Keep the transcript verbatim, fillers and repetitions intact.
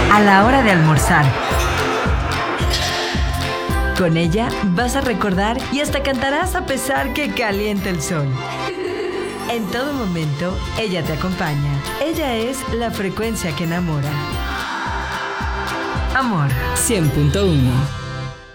a la hora de almorzar. Con ella vas a recordar y hasta cantarás a pesar que calienta el sol. En todo momento, ella te acompaña. Ella es la frecuencia que enamora. Amor cien punto uno.